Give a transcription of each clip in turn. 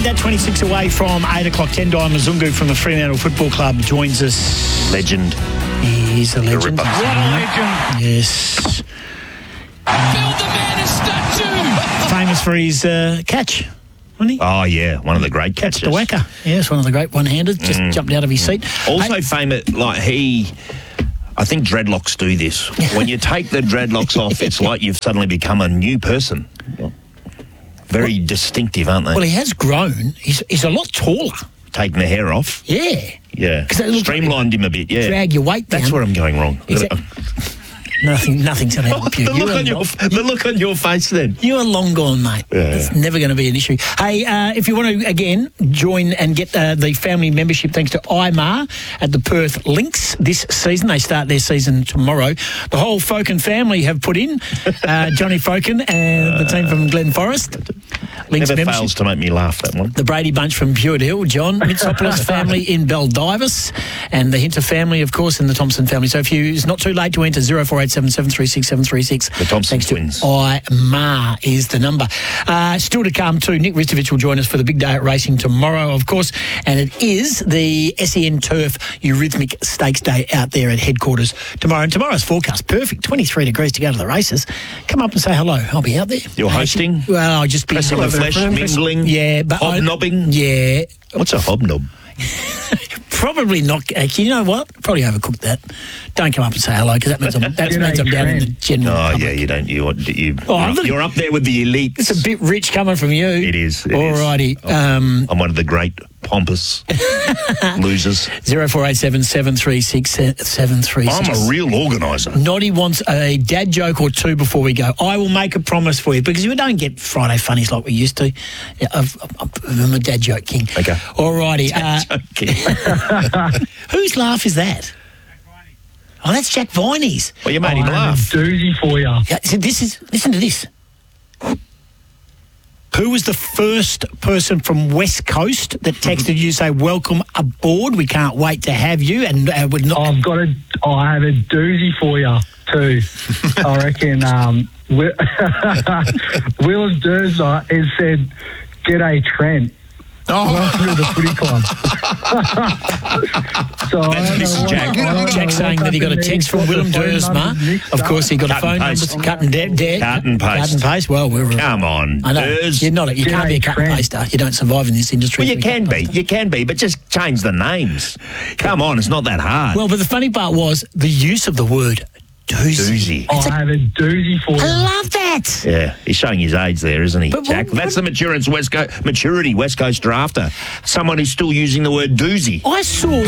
that 26 away from 8 o'clock. Tendai Mzungu from the Fremantle Football Club joins us. Legend. He's a legend. What a legend. Yes. Build the man a statue. Famous for his catch, wasn't he? Oh, yeah, one of the great catches. The whacker. Yes, one of the great one-handers. Just jumped out of his seat. Also famous, like I think dreadlocks do this. When you take the dreadlocks off, it's like you've suddenly become a new person. Very distinctive, aren't they? Well, he has grown. He's a lot taller. Taking the hair off. Yeah. Yeah. Streamlined him a bit, yeah. Drag your weight down. That's where I'm going wrong. Nothing's going to help you. The look on your face then. You are long gone, mate. Yeah. It's never going to be an issue. Hey, if you want to, again, join and get the family membership thanks to IMAR at the Perth Lynx this season. They start their season tomorrow. The whole Foken family have put in. Johnny Foken and the team from Glen Forest. Lynx Never membership. fails to make me laugh, that one. The Brady Bunch from Pewart Hill, John Mitsopoulos family in Baldivis, and the Hinter family, of course, in the Thompson family. So it's not too late to enter 0487 736 736. The Thompson twins. IMAR is the number. Still to come too, Nick Ristovich will join us for the big day at racing tomorrow, of course, and it is the SEN Turf Eurythmic Stakes Day out there at headquarters tomorrow. And tomorrow's forecast, perfect, 23 degrees to go to the races. Come up and say hello. I'll be out there. You're hosting? Well, I'll just be... Pressing the flesh, mingling, yeah, but hobnobbing? Yeah. What's a hobnob? Probably not. You know what? Probably overcooked that. Don't come up and say hello because that means I'm down in the general. Oh, public. yeah, you don't. You're up there with the elites. It's a bit rich coming from you. It is. Alrighty. I'm one of the great pompous losers. 0487 736 736. I'm a real organiser. Noddy wants a dad joke or two before we go. I will make a promise for you because we don't get Friday funnies like we used to. Yeah, I'm a dad joke king. Okay. Alrighty. Whose laugh is that? Oh, that's Jack Viney's. Well, you made him laugh. Doozy for you. Yeah, so listen to this. Who was the first person from West Coast that texted you say, welcome aboard, we can't wait to have you? And would not... I have a doozy for you too. I reckon Willis Durza has said, "G'day Trent." Welcome to the footy club. So This is Jack. Jack saying that he got a text from Willem Duursma. Of course, he got a phone number. Cut and paste. Cut and paste. Well, Come on, I know. Durs. You're not. You can't be a cut and paster. You don't survive in this industry. Well, you can be, but just change the names. Come on, it's not that hard. Well, but the funny part was the use of the word doozy. Doozy. I have a doozy for you. I love that. Yeah, he's showing his age there, isn't he, But Jack? That's the maturity West Coast drafter. Someone who's still using the word doozy. I saw...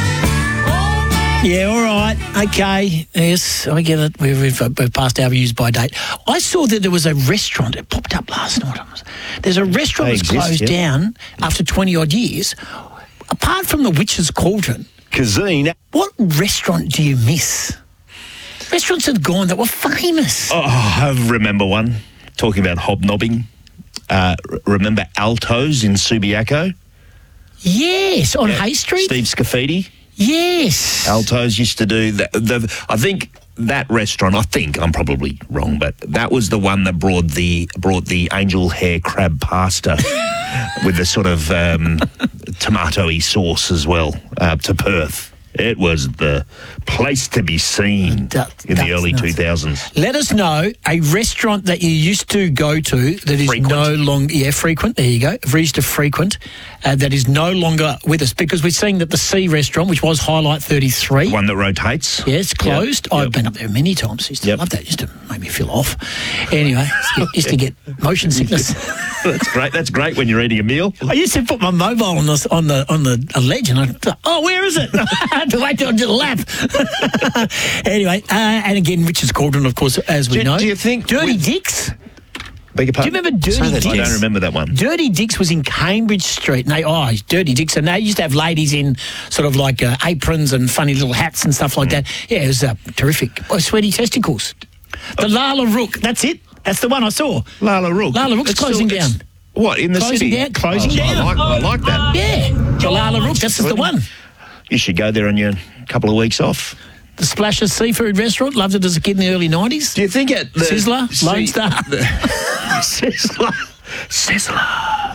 Yeah, all right. Okay. Yes, I get it. We've passed our use by date. I saw that there was a restaurant. It popped up last night. There's a restaurant that's closed down after 20-odd years. Apart from the Witch's Cauldron, Cuisine. what restaurant do you miss? Restaurants have gone that were famous. Oh, I remember one. Talking about hobnobbing. Remember Alto's in Subiaco? Yes, on Hay Street. Steve Scafidi. Yes. Alto's used to do that. I think that restaurant, I'm probably wrong, but that was the one that brought the angel hair crab pasta with the sort of tomato-y sauce as well to Perth. It was the place to be seen in the early 2000s. Let us know a restaurant that you used to go to that is no longer... frequent. There you go. We used to frequent. That is no longer with us because we're seeing that the Sea restaurant, which was Highlight 33... The one that rotates. Yes, closed. Yep. I've been up there many times. Used to love that. Used to make me feel off. Anyway, used to get motion sickness. That's great when you're eating a meal. I used to put my mobile on the ledge and I thought, where is it? I had to wait till I did a lap. Anyway, and again, Richard's Cauldron, of course, as we know. Do you think... Dirty Dicks? Beg your pardon? Do you remember Dirty Dicks? I don't remember that one. Dirty Dicks was in Cambridge Street. And Dirty Dicks. And they used to have ladies in sort of like aprons and funny little hats and stuff like that. Yeah, it was terrific. Sweaty testicles. The Lala Rook. That's it. That's the one I saw. Lala Rook. Lala Rook's closing down. What, in the city? Closing down. I like that. Yeah. The Lala Rook. That's the one. You should go there on your couple of weeks off. The Splashes Seafood Restaurant. Loved it as a kid in the early 90s. Do you think at the... Sizzler? Lone Star? Sizzler.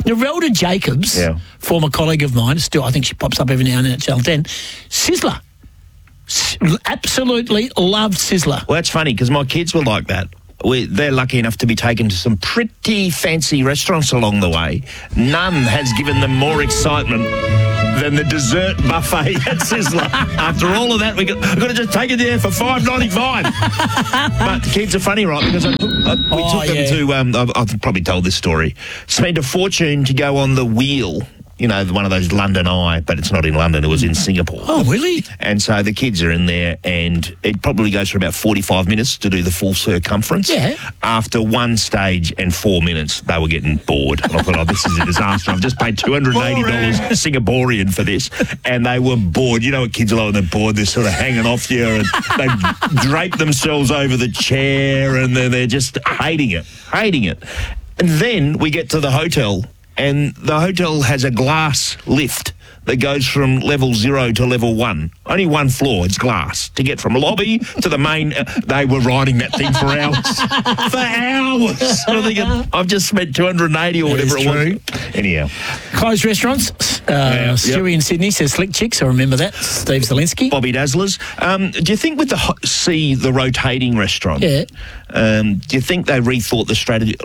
Narelda Jacobs, former colleague of mine, still I think she pops up every now and then at Channel 10, Sizzler. Absolutely loved Sizzler. Well, that's funny because my kids were like that. They're lucky enough to be taken to some pretty fancy restaurants along the way. None has given them more excitement than the dessert buffet at Sizzler. After all of that, I've got to just take it there for $5.95. But the kids are funny, right? Because we took them to, I've probably told this story, spent a fortune to go on the wheel. You know, one of those London Eye, but it's not in London, it was in Singapore. Oh, really? And so the kids are in there, and it probably goes for about 45 minutes to do the full circumference. Yeah. After one stage and 4 minutes, they were getting bored. And I thought, this is a disaster. I've just paid $280 Singaporean for this, and they were bored. You know what kids are like when they're bored? They're sort of hanging off you, and they drape themselves over the chair, and they're just hating it. And then we get to the hotel, and the hotel has a glass lift that goes from level 0 to level 1. Only one floor, it's glass. To get from lobby to the main, they were riding that thing for hours. For hours! I'm thinking, I've just spent $280 or whatever it was. Anyhow. Closed restaurants. Stewie in Sydney says Slick Chicks, I remember that. Steve Zielinski. Bobby Dazzlers. Do you think with the rotating restaurant, do you think they rethought the strategy?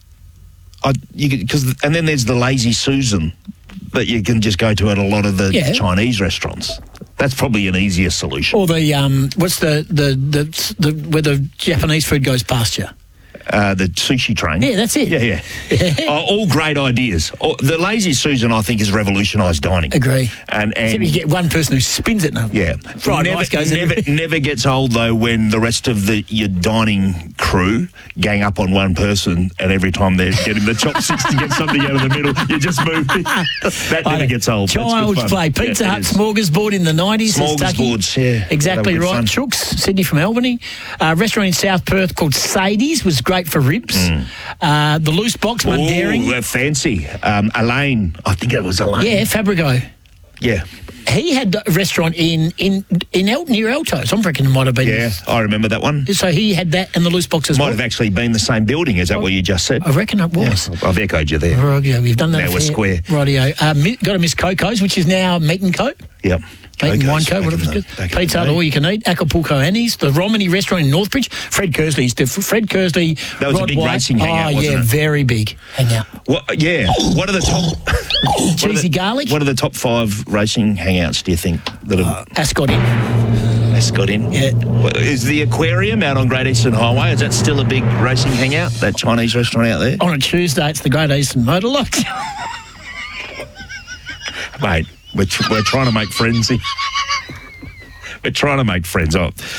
And then there's the Lazy Susan that you can just go to at a lot of the Chinese restaurants. That's probably an easier solution. Or the what's the where the Japanese food goes past you? The sushi train. Yeah, that's it. Yeah. All great ideas. The Lazy Susan, I think, has revolutionised dining. Agree. And you get one person who spins it. Never gets old, though, when the rest of your dining crew gang up on one person, and every time they're getting the chopsticks to get something out of the middle, you just move it. That never gets old. Child's play. Pizza Hut smorgasbord in the 90s. Smorgasbords, yeah. Exactly right. Chooks, Sydney from Albany. Restaurant in South Perth called Sadie's was great for ribs. The Loose Box, Mundaring. Oh, fancy. Elaine. I think it was Elaine. Yeah, Fabrigo. Yeah. He had a restaurant near Altos. I'm reckon it might have been. Yeah, I remember that one. So he had that and the Loose Box as well. Might have actually been the same building. Is that what you just said? I reckon it was. Yeah, I've echoed you there. Yeah, we've done that. Now we're square. Rightio. Got to miss Coco's, which is now Meat & Co. Yep. Meat and Wine Co. Whatever it's good. Pizza Hut, all you can eat. Acapulco Annie's, the Romany restaurant in Northbridge. Fred Kersley's. Fred Kersley. That was a big racing hangout, wasn't it? Very big hangout. What are the top? Cheesy garlic. What are the top 5 racing hangouts? Do you think that Ascot Inn? Ascot Inn. Yeah. Is the Aquarium out on Great Eastern Highway? Is that still a big racing hangout? That Chinese restaurant out there? On a Tuesday, it's the Great Eastern Motor Lodge. Mate. We're trying to make friends here. We're trying to make friends.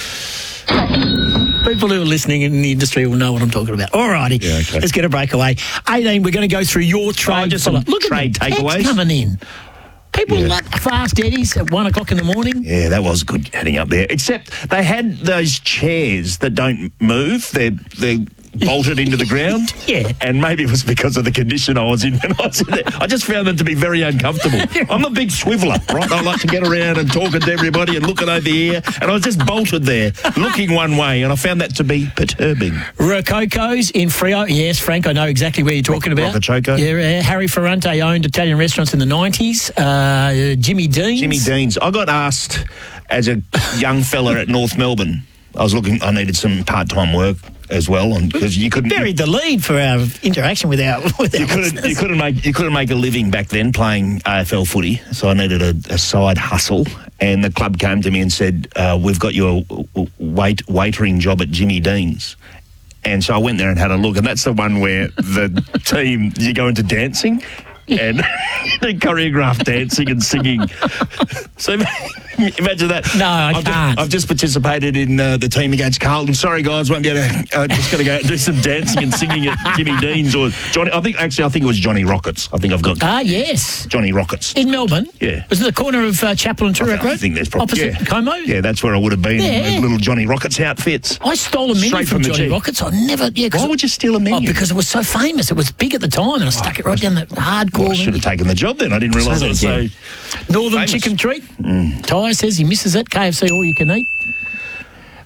People who are listening in the industry will know what I'm talking about. All righty. Yeah, okay. Let's get a breakaway. 18, we're going to go through your trade. Just some trade takeaways. Coming in. People like Fast Eddie's at 1 o'clock in the morning. Yeah, that was good heading up there. Except they had those chairs that don't move. They're bolted into the ground. Yeah. And maybe it was because of the condition I was in when I was in there. I just found them to be very uncomfortable. I'm a big swiveler, right? I like to get around and talking to everybody and looking over here. And I was just bolted there, looking one way, and I found that to be perturbing. Rococo's in Freo. Yes, Frank, I know exactly where you're talking about. Rococo. Yeah, Harry Ferrante owned Italian restaurants in the 90s. Jimmy Dean's. I got asked as a young fella at North Melbourne. I needed some part-time work as well, because you couldn't buried the lead for our interaction with our you couldn't make a living back then playing AFL footy, so I needed a side hustle. And the club came to me and said, "We've got you a waitering job at Jimmy Dean's." And so I went there and had a look, and that's the one where the team you go into dancing. And they choreographed dancing and singing. So imagine that. No, I can't. I've just participated in the team against Carlton. Sorry, guys, won't be able to. Just going to go do some dancing and singing at Jimmy Dean's or Johnny. I think it was Johnny Rockets. I think I've got. Yes. Johnny Rockets in Melbourne. Yeah. Was it the corner of Chapel and Toorak Road? I think there's probably opposite Como. Yeah, that's where I would have been. Yeah. Little Johnny Rockets outfits. I stole a menu from Johnny Rockets. I never. Yeah. Why would you steal a menu? Because it was so famous. It was big at the time, and I stuck it right down the hardcore. Well, I should have taken the job then. I didn't realise it was so Northern famous. Chicken Treat. Ty says he misses it. KFC all you can eat.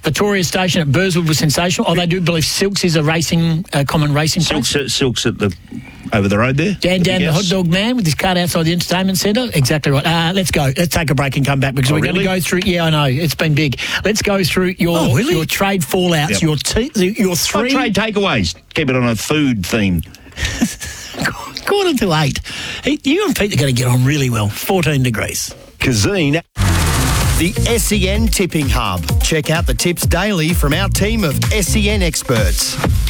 Victoria Station at Burswood was sensational. Oh, they do believe Silks is a racing, common racing place. Silks at the over the road there. Dan the hot dog man with his cart outside the entertainment centre. Exactly right. Let's go. Let's take a break and come back because we're going to go through. Yeah, I know it's been big. Let's go through your trade fallouts. Yep. Your three trade takeaways. Keep it on a food theme. 7:45. You and Pete are going to get on really well. 14 degrees. Kazeen. The SEN Tipping Hub. Check out the tips daily from our team of SEN experts.